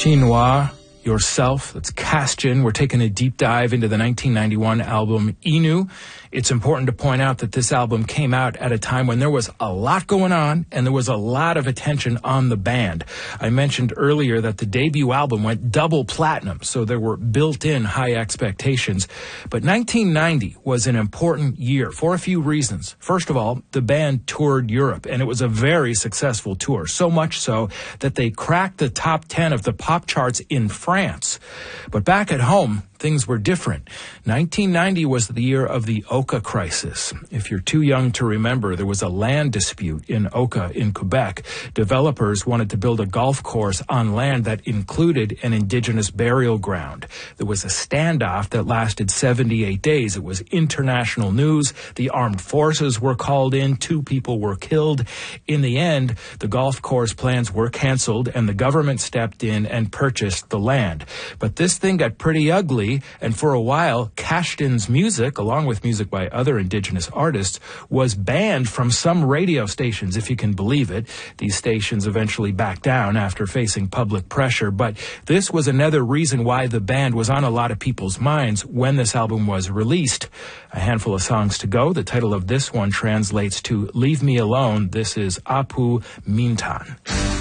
Chinois, Yourself, that's Castion. We're taking a deep dive into the 1991 album Inu. It's important to point out that this album came out at a time when there was a lot going on and there was a lot of attention on the band. I mentioned earlier that the debut album went double platinum, so there were built-in high expectations. But 1990 was an important year for a few reasons. First of all, the band toured Europe, and it was a very successful tour, so much so that they cracked the top 10 of the pop charts in France. But back at home, things were different. 1990 was the year of the Oka crisis. If you're too young to remember, there was a land dispute in Oka in Quebec. Developers wanted to build a golf course on land that included an indigenous burial ground. There was a standoff that lasted 78 days. It was international news. The armed forces were called in. 2 people were killed. In the end, the golf course plans were canceled and the government stepped in and purchased the land. But this thing got pretty ugly. And for a while, Castion's music, along with music by other indigenous artists, was banned from some radio stations, if you can believe it. These stations eventually backed down after facing public pressure, but this was another reason why the band was on a lot of people's minds when this album was released. A handful of songs to go. The title of this one translates to Leave Me Alone. This is Apu Mintan.